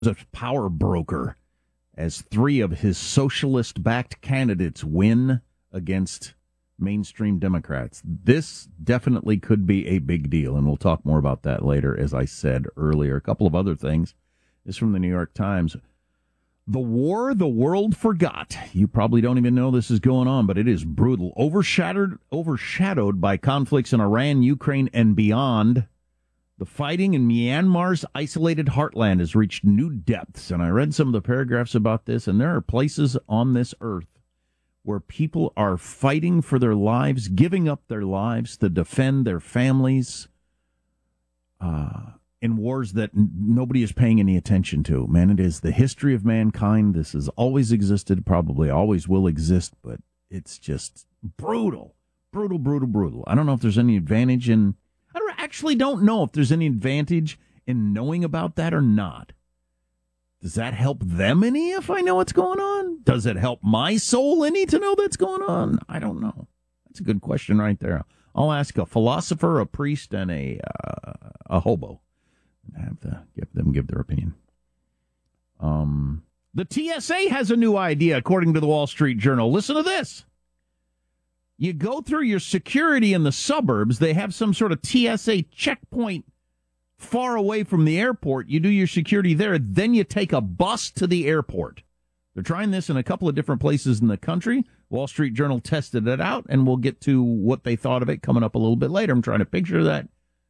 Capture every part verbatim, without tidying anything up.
a power broker as three of his socialist-backed candidates win against mainstream Democrats. This definitely could be a big deal, and we'll talk more about that later, as I said earlier. A couple of other things. This is from the New York Times. The war the world forgot. You probably don't even know this is going on, but it is brutal. Overshadowed, overshadowed by conflicts in Iran, Ukraine, and beyond. The fighting in Myanmar's isolated heartland has reached new depths, and I read some of the paragraphs about this, and there are places on this earth where people are fighting for their lives, giving up their lives to defend their families uh, in wars that n- nobody is paying any attention to. Man, it is the history of mankind. This has always existed, probably always will exist, but it's just brutal, brutal, brutal, brutal. I don't know if there's any advantage in... I don't, actually don't know if there's any advantage in knowing about that or not. Does that help them any if I know what's going on? Does it help my soul any to know that's going on? I don't know. That's a good question right there. I'll ask a philosopher, a priest, and a uh, a hobo. I have to give them give their opinion. Um, the T S A has a new idea, according to the Wall Street Journal. Listen to this. You go through your security in the suburbs. They have some sort of T S A checkpoint far away from the airport. You do your security there. Then you take a bus to the airport. They're trying this in a couple of different places in the country. Wall Street Journal tested it out, and we'll get to what they thought of it coming up a little bit later. I'm trying to picture that.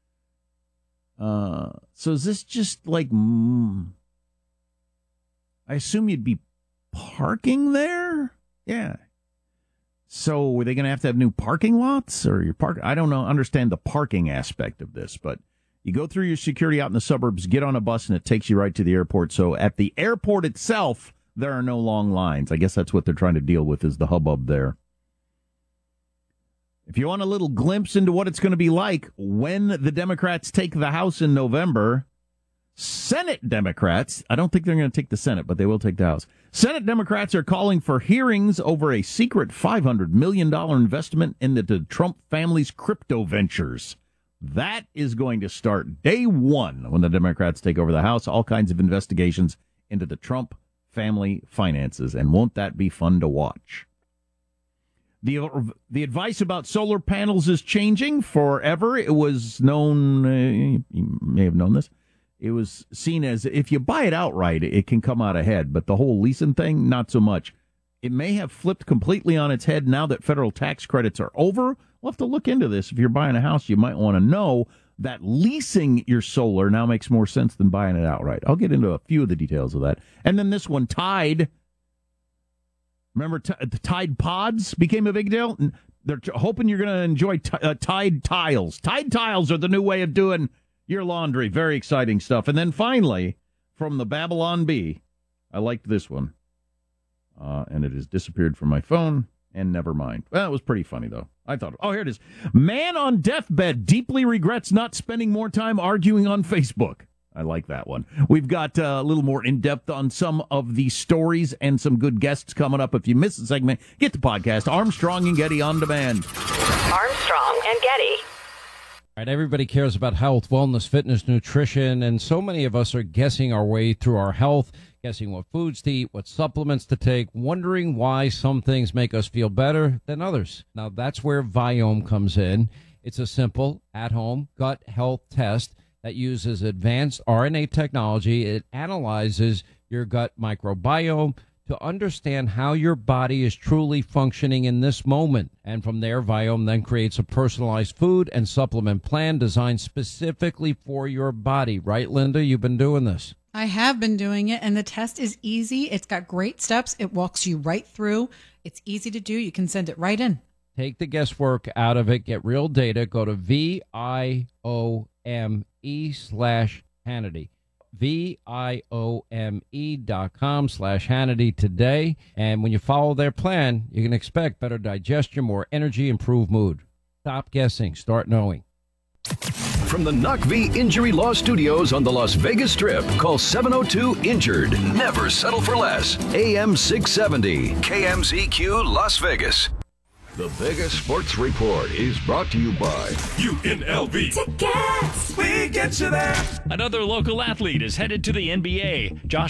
Uh, so is this just like... Mm, I assume you'd be parking there? Yeah. So are they going to have to have new parking lots? Or your park? I don't know. Understand the parking aspect of this, but you go through your security out in the suburbs, get on a bus, and it takes you right to the airport. So at the airport itself, there are no long lines. I guess that's what they're trying to deal with, is the hubbub there. If you want a little glimpse into what it's going to be like when the Democrats take the House in November, Senate Democrats, I don't think they're going to take the Senate, but they will take the House. Senate Democrats are calling for hearings over a secret five hundred million dollars investment in the, the Trump family's crypto ventures. That is going to start day one when the Democrats take over the House. All kinds of investigations into the Trump family finances. And won't that be fun to watch? The, the advice about solar panels is changing forever. It was known, uh, you may have known this. It was seen as if you buy it outright, it can come out ahead. But the whole leasing thing, not so much. It may have flipped completely on its head now that federal tax credits are over. We'll have to look into this. If you're buying a house, you might want to know that leasing your solar now makes more sense than buying it outright. I'll get into a few of the details of that. And then this one, Tide. Remember t- the Tide Pods became a big deal? They're t- hoping you're going to enjoy t- uh, Tide Tiles. Tide Tiles are the new way of doing your laundry. Very exciting stuff. And then finally, from the Babylon Bee, I liked this one. Uh, and it has disappeared from my phone, and never mind. Well, it was pretty funny, though. I thought, oh, here it is. Man on deathbed deeply regrets not spending more time arguing on Facebook. I like that one. We've got uh, a little more in-depth on some of the stories and some good guests coming up. If you missed the segment, get the podcast, Armstrong and Getty On Demand. Armstrong and Getty. All right, everybody cares about health, wellness, fitness, nutrition, and so many of us are guessing our way through our health, guessing what foods to eat, what supplements to take, wondering why some things make us feel better than others. Now, that's where Viome comes in. It's a simple, at-home gut health test that uses advanced R N A technology. It analyzes your gut microbiome to understand how your body is truly functioning in this moment. And from there, Viome then creates a personalized food and supplement plan designed specifically for your body. Right, Linda? You've been doing this. I have been doing it, and the test is easy. It's got great steps. It walks you right through. It's easy to do. You can send it right in. Take the guesswork out of it. Get real data. Go to V I O M E slash Hannity. V I O M E dot com slash Hannity today. And when you follow their plan, you can expect better digestion, more energy, improved mood. Stop guessing. Start knowing. From the N U C V Injury Law Studios on the Las Vegas Strip, call seven oh two injured. Never settle for less. A M six seventy, K M Z Q Las Vegas. The Vegas Sports Report is brought to you by U N L V. Tickets! We get you there. Another local athlete is headed to the N B A. Josh